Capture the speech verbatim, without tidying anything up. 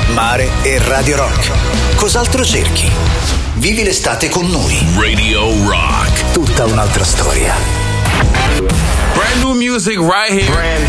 mare e Radio Rock. Cos'altro cerchi? Vivi l'estate con noi. Radio Rock. Tutta un'altra storia. Brand new music right here. Brand